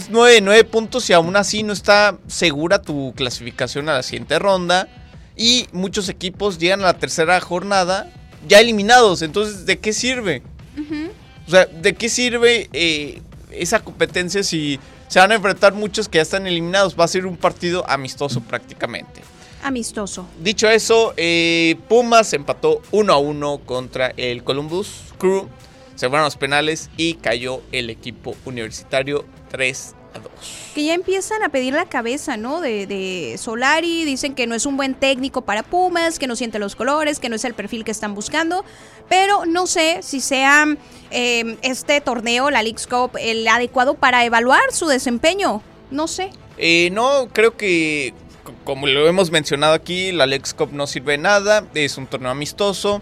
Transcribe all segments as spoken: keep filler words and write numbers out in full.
es nueve, nueve puntos y aún así no está segura tu clasificación a la siguiente ronda. Y muchos equipos llegan a la tercera jornada ya eliminados. Entonces, ¿de qué sirve? Uh-huh. O sea, ¿de qué sirve eh, esa competencia si se van a enfrentar muchos que ya están eliminados? Va a ser un partido amistoso prácticamente. Amistoso. Dicho eso, eh, Pumas empató uno a uno contra el Columbus Crew. Se fueron a los penales y cayó el equipo universitario tres a dos. Que ya empiezan a pedir la cabeza, ¿no? De, de Solari. Dicen que no es un buen técnico para Pumas, que no siente los colores, que no es el perfil que están buscando. Pero no sé si sea eh, este torneo, la Leagues Cup, el adecuado para evaluar su desempeño. No sé. Eh, no, creo que, como lo hemos mencionado aquí, la Leagues Cup no sirve de nada. Es un torneo amistoso.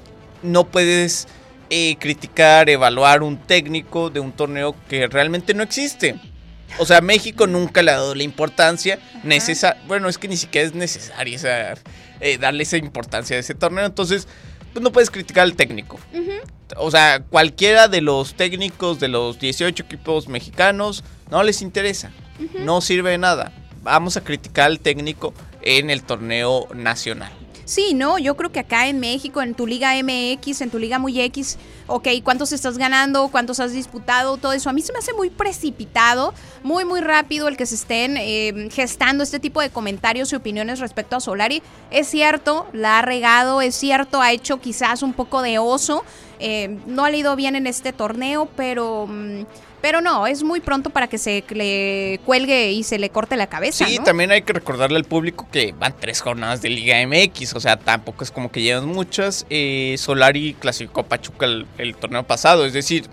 No puedes eh, criticar, evaluar un técnico de un torneo que realmente no existe. O sea, México nunca le ha dado la importancia necesaria. Bueno, es que ni siquiera es necesaria esa, eh, darle esa importancia a ese torneo. Entonces, pues no puedes criticar al técnico. Uh-huh. O sea, cualquiera de los técnicos de los dieciocho equipos mexicanos no les interesa. Uh-huh. No sirve de nada. Vamos a criticar al técnico en el torneo nacional. Sí, no, yo creo que acá en México, en tu Liga M X, en tu Liga muy X, ok, ¿cuántos estás ganando? ¿Cuántos has disputado? Todo eso. A mí se me hace muy precipitado, muy, muy rápido el que se estén eh, gestando este tipo de comentarios y opiniones respecto a Solari. Es cierto, la ha regado, es cierto, ha hecho quizás un poco de oso. Eh, no ha ido bien en este torneo, pero... Mmm, Pero no, es muy pronto para que se le cuelgue y se le corte la cabeza, Sí, ¿no? También hay que recordarle al público que van tres jornadas de Liga M X, o sea, tampoco es como que llevan muchas. Eh, Solari clasificó a Pachuca el, el torneo pasado, es decir,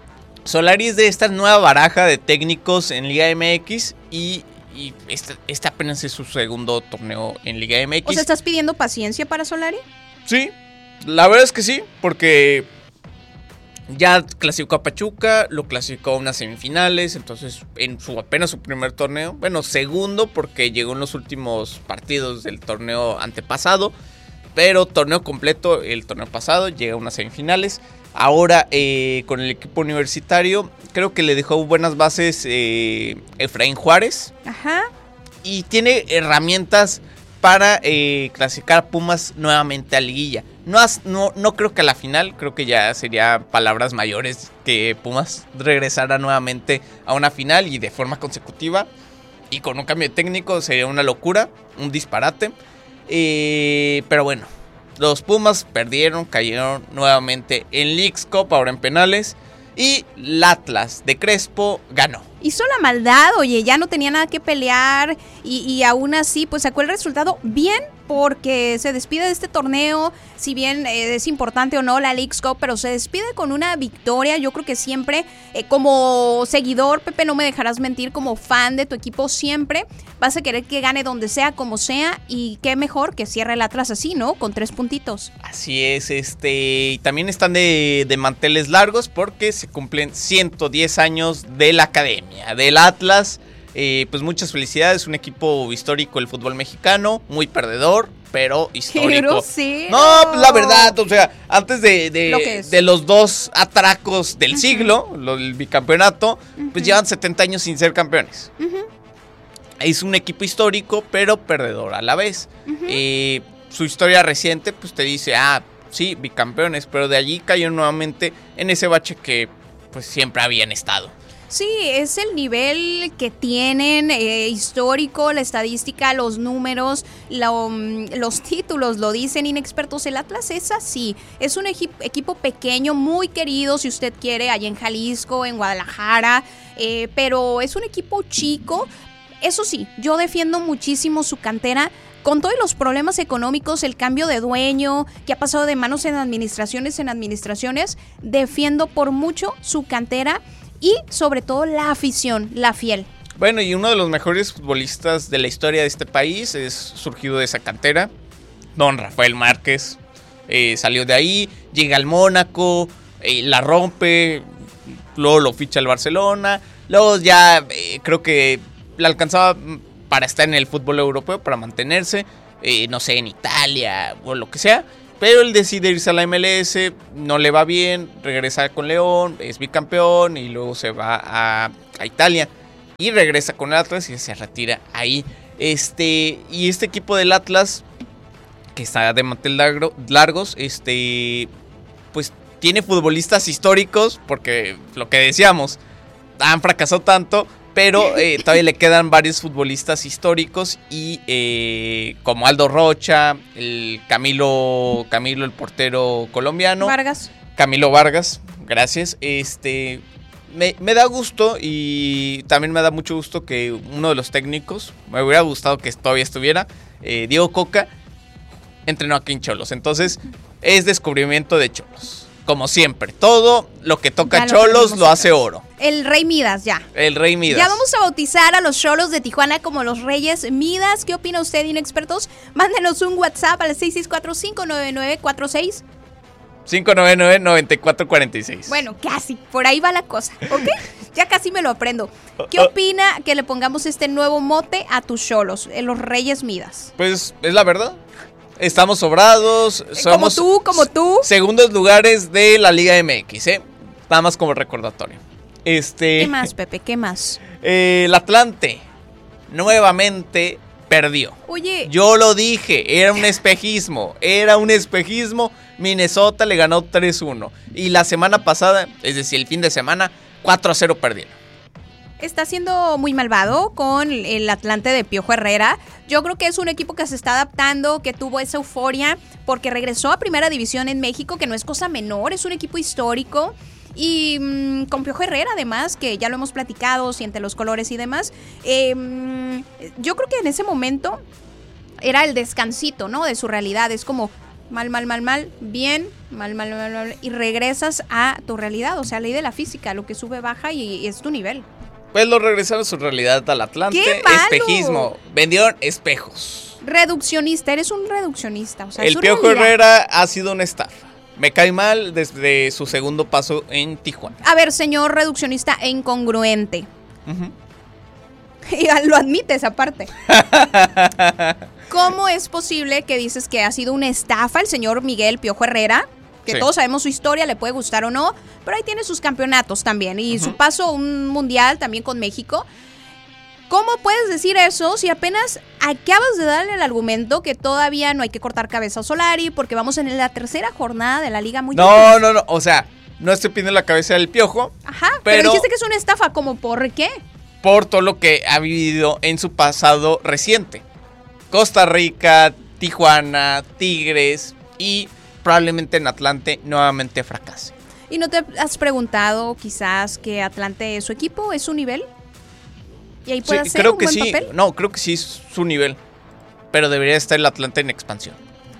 Solari es de esta nueva baraja de técnicos en Liga M X y, y este, este apenas es su segundo torneo en Liga M X. O sea, ¿estás pidiendo paciencia para Solari? Sí, la verdad es que sí, porque... ya clasificó a Pachuca, lo clasificó a unas semifinales, entonces en su apenas su primer torneo, bueno, segundo porque llegó en los últimos partidos del torneo antepasado, pero torneo completo el torneo pasado, llega a unas semifinales. Ahora eh, con el equipo universitario, creo que le dejó buenas bases eh, Efraín Juárez. Ajá. Y tiene herramientas para eh, clasificar a Pumas nuevamente a liguilla. No, has, no, no creo que a la final, creo que ya sería palabras mayores que Pumas regresara nuevamente a una final y de forma consecutiva. Y con un cambio de técnico sería una locura, un disparate. Eh, pero bueno, los Pumas perdieron, cayeron nuevamente en Leagues Cup, ahora en penales. Y el Atlas de Crespo ganó. Hizo la maldad, oye, ya no tenía nada que pelear y, y aún así pues sacó el resultado bien porque se despide de este torneo, si bien eh, es importante o no la Leagues Cup, pero se despide con una victoria. Yo creo que siempre eh, como seguidor, Pepe, no me dejarás mentir, como fan de tu equipo siempre vas a querer que gane donde sea, como sea, y qué mejor que cierre el Atlas así, ¿no? Con tres puntitos. Así es, este, y también están de, de manteles largos porque se cumplen ciento diez años de la academia del Atlas. Eh, pues muchas felicidades, un equipo histórico del fútbol mexicano, muy perdedor, pero histórico. Sí, no, pues la verdad, o sea, antes de, de, de los dos atracos del uh-huh. siglo, lo, el bicampeonato, uh-huh. pues llevan setenta años sin ser campeones. Uh-huh. Es un equipo histórico, pero perdedor a la vez. Uh-huh. Eh, su historia reciente, pues te dice, ah, sí, bicampeones, pero de allí cayeron nuevamente en ese bache que pues siempre habían estado. Sí, es el nivel que tienen eh, histórico, la estadística, los números, lo, los títulos lo dicen inexpertos. El Atlas es así, es un equi- equipo pequeño, muy querido si usted quiere, allá en Jalisco, en Guadalajara, eh, pero es un equipo chico. Eso sí, yo defiendo muchísimo su cantera. Con todos los problemas económicos, el cambio de dueño, que ha pasado de manos en administraciones en administraciones, defiendo por mucho su cantera y sobre todo la afición, la fiel. Bueno, y uno de los mejores futbolistas de la historia de este país es surgido de esa cantera, don Rafael Márquez. Eh, salió de ahí, llega al Mónaco, eh, la rompe, luego lo ficha al Barcelona, luego ya eh, creo que le alcanzaba para estar en el fútbol europeo, para mantenerse, eh, no sé, en Italia o lo que sea. Pero él decide irse a la M L S, no le va bien, regresa con León, es bicampeón y luego se va a, a Italia. y regresa con el Atlas y se retira ahí. Este, y este equipo del Atlas, que está de mantel largo, largos, este, pues tiene futbolistas históricos, porque lo que decíamos, han fracasado tanto, pero eh, todavía le quedan varios futbolistas históricos y eh, como Aldo Rocha, el Camilo, Camilo el portero colombiano. Vargas. Camilo Vargas, gracias. Este, me, me da gusto y también me da mucho gusto que uno de los técnicos, me hubiera gustado que todavía estuviera, eh, Diego Coca, entrenó aquí en Cholos. Entonces, es descubrimiento de Cholos. Como siempre, todo lo que toca lo Cholos lo hace oro. El Rey Midas, ya. El Rey Midas. Ya vamos a bautizar a los Cholos de Tijuana como los Reyes Midas. ¿Qué opina usted, inexpertos? Mándenos un WhatsApp al seis seis cuatro, cinco nueve nueve, cuatro seis. cinco nueve nueve, nueve cuatro cuatro seis. Bueno, casi, por ahí va la cosa, ¿ok? Ya casi me lo aprendo. ¿Qué opina que le pongamos este nuevo mote a tus Cholos, los Reyes Midas? Pues es la verdad. Estamos sobrados. Somos como tú, como tú. Segundos lugares de la Liga M X, ¿eh? Nada más como recordatorio. Este. ¿Qué más, Pepe? ¿Qué más? Eh, el Atlante nuevamente perdió. Oye. Yo lo dije, era un espejismo. Era un espejismo. Minnesota le ganó tres uno. Y la semana pasada, es decir, el fin de semana, cuatro a cero perdieron. Está siendo muy malvado con el Atlante de Piojo Herrera. Yo creo que es un equipo que se está adaptando, que tuvo esa euforia, porque regresó a Primera División en México, que no es cosa menor, es un equipo histórico. Y mmm, con Piojo Herrera, además, que ya lo hemos platicado, siente los colores y demás. Eh, yo creo que en ese momento era el descansito, ¿no? De su realidad. Es como mal, mal, mal, mal, bien, mal, mal, mal, mal, y regresas a tu realidad. O sea, ley de la física, lo que sube, baja y, y es tu nivel. Pues lo regresaron a su realidad al Atlante. ¡Qué malo! Espejismo. Vendieron espejos. Reduccionista, eres un reduccionista. O sea, el Piojo realidad. Herrera ha sido una estafa. Me cae mal desde su segundo paso en Tijuana. A ver, señor reduccionista e incongruente. Uh-huh. Y lo admites aparte. ¿Cómo es posible que dices que ha sido una estafa el señor Miguel Piojo Herrera? Que sí. Todos sabemos su historia, le puede gustar o no, pero ahí tiene sus campeonatos también y uh-huh. su paso a un mundial también con México. ¿Cómo puedes decir eso si apenas acabas de darle el argumento que todavía no hay que cortar cabeza a Solari porque vamos en la tercera jornada de la Liga Mundial? No, no, no, o sea, no estoy pidiendo la cabeza del Piojo. Ajá, pero, pero dijiste que es una estafa, ¿cómo por qué? Por todo lo que ha vivido en su pasado reciente. Costa Rica, Tijuana, Tigres y probablemente en Atlante nuevamente fracase. ¿Y no te has preguntado quizás que Atlante es su equipo, es su nivel? ¿Y ahí puede sí, hacer creo un que buen sí. papel? No, creo que sí es su nivel. Pero debería estar el Atlante en expansión.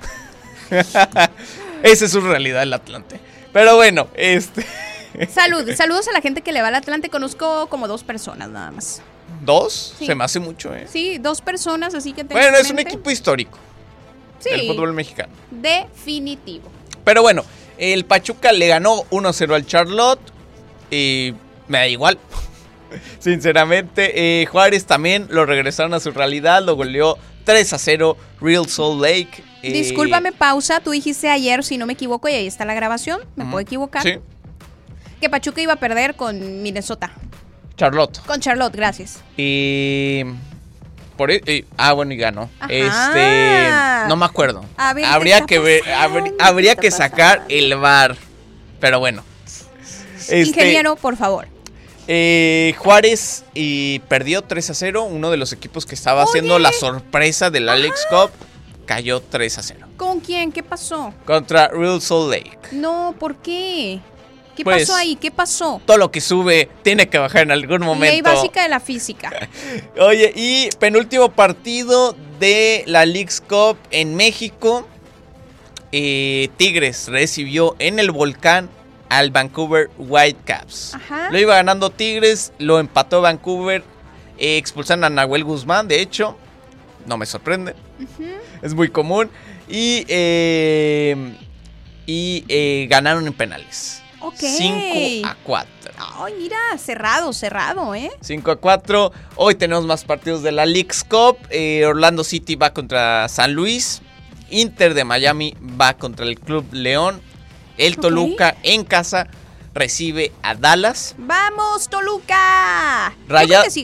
Esa es su realidad, el Atlante. Pero bueno, este... Salud, saludos a la gente que le va al Atlante. Conozco como dos personas nada más. ¿Dos? Sí. Se me hace mucho, ¿eh? Sí, dos personas, así que... Bueno, es un equipo histórico. Sí. Del fútbol mexicano. Definitivo. Pero bueno, el Pachuca le ganó uno cero al Charlotte. Y me da igual. Sinceramente, eh, Juárez también lo regresaron a su realidad, lo goleó tres a cero Real Salt Lake. Eh, Discúlpame, pausa, tú dijiste ayer, si no me equivoco, y ahí está la grabación, me uh-huh. puedo equivocar, sí. que Pachuca iba a perder con Minnesota. Charlotte. Con Charlotte, gracias. Y... Por, y, ah, bueno, y ganó. Ajá. Este, no me acuerdo. A ver, habría que ver, habría, habría que sacar el V A R. Pero bueno. Este, Ingeniero, por favor. Eh, Juárez y perdió tres a cero. Uno de los equipos que estaba Oye. haciendo la sorpresa del Alex Cup cayó tres a cero. ¿Con quién? ¿Qué pasó? Contra Real Salt Lake. No, ¿por qué? ¿Qué pues, pasó ahí? ¿Qué pasó? Todo lo que sube tiene que bajar en algún momento. Ley básica de la física. Oye, y penúltimo partido de la Leagues Cup en México. Eh, Tigres recibió en el Volcán al Vancouver Whitecaps. Ajá. Lo iba ganando Tigres, lo empató Vancouver, eh, expulsaron a Nahuel Guzmán, de hecho, no me sorprende, uh-huh. es muy común, y, eh, y eh, ganaron en penales. Ok. cinco a cuatro. Ay, mira, cerrado, cerrado, ¿eh? cinco a cuatro. Hoy tenemos más partidos de la Leagues Cup. Eh, Orlando City va contra San Luis. Inter de Miami va contra el Club León. El okay. Toluca en casa recibe a Dallas. ¡Vamos, Toluca! Raya- Yo creo que sí gana.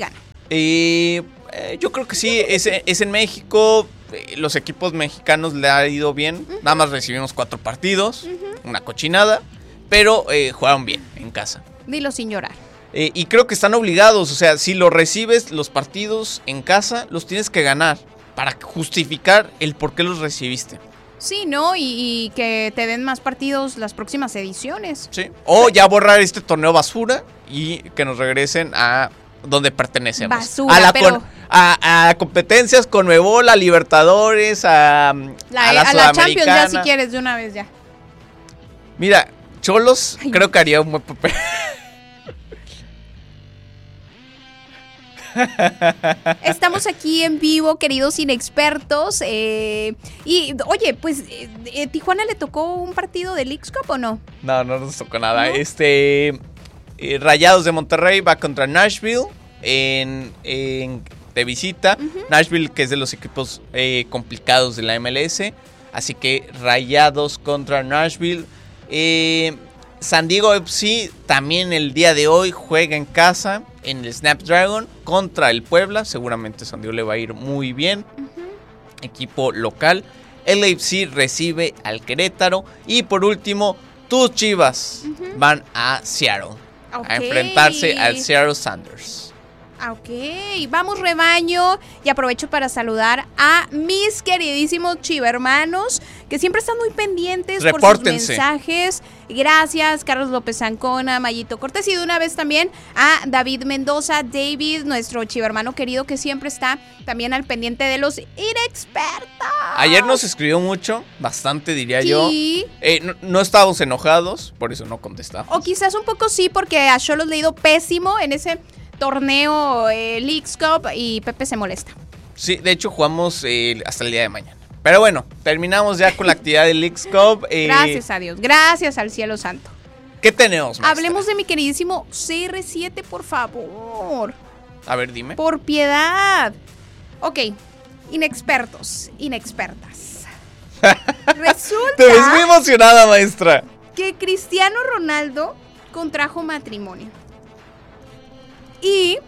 Eh, eh, yo creo que sí, es, es en México. Eh, los equipos mexicanos le ha ido bien. Uh-huh. Nada más recibimos cuatro partidos, uh-huh. una cochinada, pero eh, jugaron bien en casa. Dilo sin llorar. Eh, y creo que están obligados, o sea, si lo recibes, los partidos en casa, los tienes que ganar para justificar el por qué los recibiste. Sí, ¿no? Y, y que te den más partidos las próximas ediciones. Sí. O ya borrar este torneo basura y que nos regresen a donde pertenecemos. Basura, a la pero... con, a, a competencias con Mebola, a Libertadores, a la, a la, a la Champions ya si quieres de una vez ya. Mira, Cholos Ay. creo que haría un buen papel. Estamos aquí en vivo, queridos inexpertos. Eh, y, oye, pues, eh, ¿Tijuana le tocó un partido de Leagues Cup o no? No, no nos tocó nada. ¿No? Este eh, Rayados de Monterrey va contra Nashville en, en, de visita. Uh-huh. Nashville, que es de los equipos eh, complicados de la M L S. Así que Rayados contra Nashville. Eh, San Diego F C también el día de hoy juega en casa en el Snapdragon contra el Puebla. Seguramente San Diego le va a ir muy bien. Uh-huh. Equipo local. El A F C recibe al Querétaro. Y por último, tus Chivas uh-huh. van a Seattle. Okay. A enfrentarse al Seattle Sounders. Ok, vamos rebaño y aprovecho para saludar a mis queridísimos chivermanos que siempre están muy pendientes por sus mensajes. Gracias, Carlos López Ancona, Mayito Cortés y de una vez también a David Mendoza, David, nuestro chivermano querido que siempre está también al pendiente de los inexpertos. Ayer nos escribió mucho, bastante diría sí. yo. Eh, no, no estábamos enojados, por eso no contestamos. O quizás un poco sí, porque a Xolos le ha ido pésimo en ese torneo eh, Leagues Cup y Pepe se molesta. Sí, de hecho jugamos eh, hasta el día de mañana. Pero bueno, terminamos ya con la actividad de Leagues Cup. Eh, gracias a Dios, gracias al cielo santo. ¿Qué tenemos, maestra? Hablemos de mi queridísimo C R siete, por favor. A ver, dime. Por piedad. Ok, inexpertos, inexpertas. Resulta... Te ves muy emocionada, maestra. Que Cristiano Ronaldo contrajo matrimonio. Y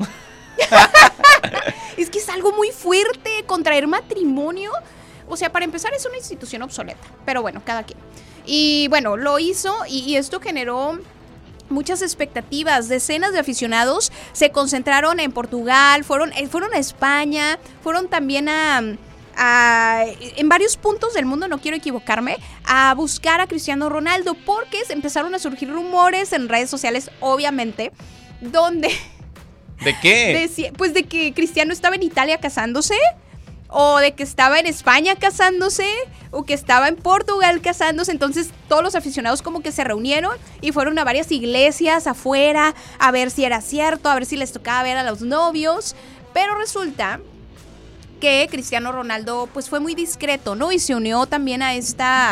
es que es algo muy fuerte contraer matrimonio. O sea, para empezar es una institución obsoleta. Pero bueno, cada quien. Y bueno, lo hizo y, y esto generó muchas expectativas. Decenas de aficionados se concentraron en Portugal, fueron, fueron a España, fueron también a... A, en varios puntos del mundo, no quiero equivocarme, a buscar a Cristiano Ronaldo porque empezaron a surgir rumores en redes sociales, obviamente, donde... ¿De qué? Decía, pues de que Cristiano estaba en Italia casándose, o de que estaba en España casándose, o que estaba en Portugal casándose. Entonces todos los aficionados como que se reunieron y fueron a varias iglesias afuera a ver si era cierto, a ver si les tocaba ver a los novios. Pero resulta que Cristiano Ronaldo pues fue muy discreto, ¿no? Y se unió también a esta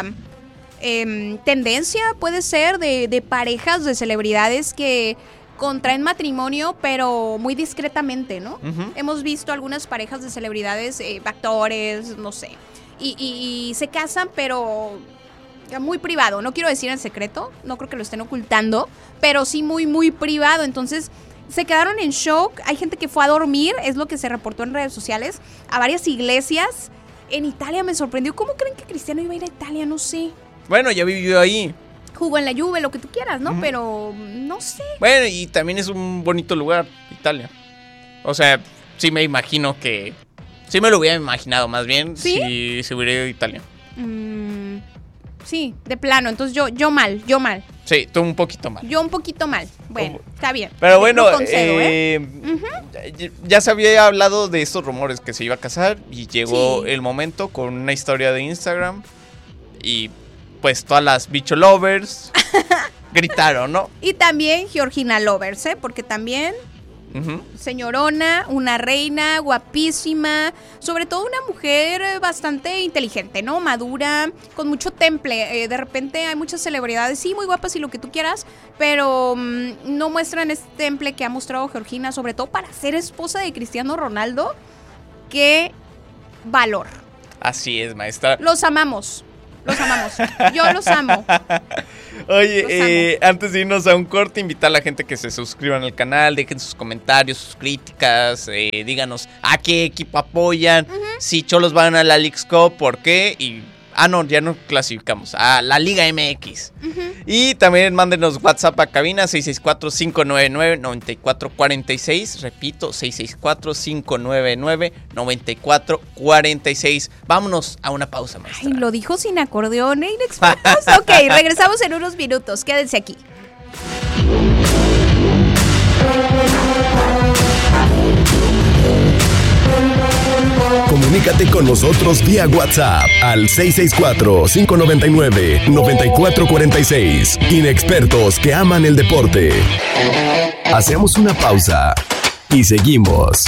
eh, tendencia, puede ser, de, de parejas, de celebridades que contraen matrimonio, pero muy discretamente, ¿no? Uh-huh. Hemos visto algunas parejas de celebridades, eh, actores, no sé, y, y, y se casan, pero muy privado. No quiero decir en secreto, no creo que lo estén ocultando, pero sí muy, muy privado. Entonces se quedaron en shock. Hay gente que fue a dormir, es lo que se reportó en redes sociales, a varias iglesias. En Italia me sorprendió. ¿Cómo creen que Cristiano iba a ir a Italia? No sé. Bueno, ya vivió ahí. Jugó en la Juve, lo que tú quieras, ¿no? Uh-huh. Pero no sé. Bueno, y también es un bonito lugar, Italia. O sea, sí me imagino que... Sí me lo hubiera imaginado, más bien, ¿sí? Si se hubiera ido a Italia. Mm, sí, de plano. Entonces yo, yo mal, yo mal. Sí, tú un poquito mal. Yo un poquito mal. Bueno, oh. está bien. Pero bueno, concedo, eh, ¿eh? Uh-huh. ya se había hablado de estos rumores que se iba a casar y llegó sí. el momento con una historia de Instagram y... pues todas las bicho lovers gritaron, ¿no? Y también Georgina lovers, ¿eh? Porque también uh-huh. señorona, una reina guapísima, sobre todo una mujer bastante inteligente, ¿no? Madura, con mucho temple. Eh, de repente hay muchas celebridades, sí, muy guapas y lo que tú quieras, pero um, no muestran este temple que ha mostrado Georgina, sobre todo para ser esposa de Cristiano Ronaldo. ¡Qué valor! Así es, maestra. Los amamos. Los amamos. Yo los amo. Oye, eh, antes de irnos a un corte, invitar a la gente que se suscriban al canal, dejen sus comentarios, sus críticas, eh, díganos a qué equipo apoyan, uh-huh. si Cholos van a la Leagues Cup, por qué, y... Ah, no, ya no clasificamos. A la Liga M X. Uh-huh. Y también mándenos WhatsApp a cabina seis seis cuatro, cinco nueve nueve, nueve cuatro cuatro seis. Repito, seis seis cuatro, cinco nueve nueve, nueve cuatro cuatro seis. Vámonos a una pausa, maestra. Ay, lo dijo sin acordeón, ¿eh? Inexpertos. Ok, regresamos en unos minutos. Quédense aquí. Comunícate con nosotros vía WhatsApp al seis seis cuatro, cinco nueve nueve, nueve cuatro cuatro seis. Inexpertos que aman el deporte. Hacemos una pausa y seguimos.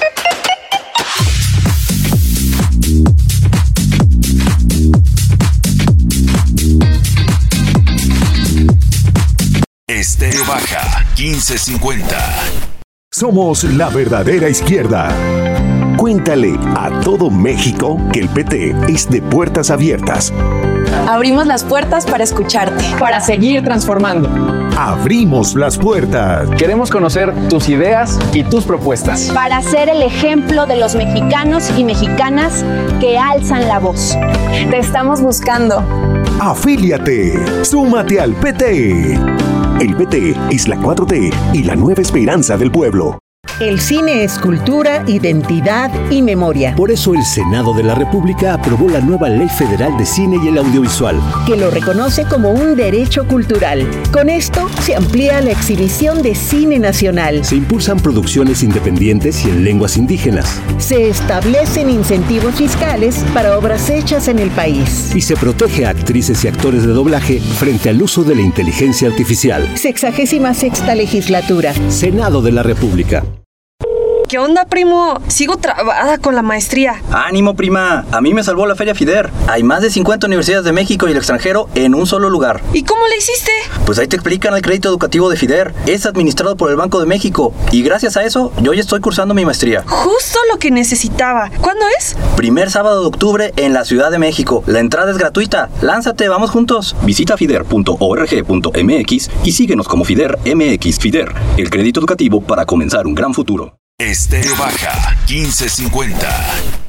Estéreo Baja quince cincuenta. Somos la verdadera izquierda. Cuéntale a todo México que el P T es de puertas abiertas. Abrimos las puertas para escucharte, para seguir transformando. Abrimos las puertas. Queremos conocer tus ideas y tus propuestas. Para ser el ejemplo de los mexicanos y mexicanas que alzan la voz. Te estamos buscando. Afíliate. Súmate al P T. El P T es la cuatro T y la nueva esperanza del pueblo. El cine es cultura, identidad y memoria. Por eso el Senado de la República aprobó la nueva Ley Federal de Cine y el Audiovisual, que lo reconoce como un derecho cultural. Con esto se amplía la exhibición de cine nacional. Se impulsan producciones independientes y en lenguas indígenas. Se establecen incentivos fiscales para obras hechas en el país. Y se protege a actrices y actores de doblaje frente al uso de la inteligencia artificial. Sexagésima sexta legislatura. Senado de la República. ¿Qué onda, primo? Sigo trabada con la maestría. ¡Ánimo, prima! A mí me salvó la Feria FIDER. Hay más de cincuenta universidades de México y el extranjero en un solo lugar. ¿Y cómo le hiciste? Pues ahí te explican el crédito educativo de FIDER. Es administrado por el Banco de México. Y gracias a eso, yo ya estoy cursando mi maestría. Justo lo que necesitaba. ¿Cuándo es? Primer sábado de octubre en la Ciudad de México. La entrada es gratuita. Lánzate, vamos juntos. Visita fider punto org punto m x y síguenos como FIDER M X. FIDER, el crédito educativo para comenzar un gran futuro. Estéreo Baja quince cincuenta.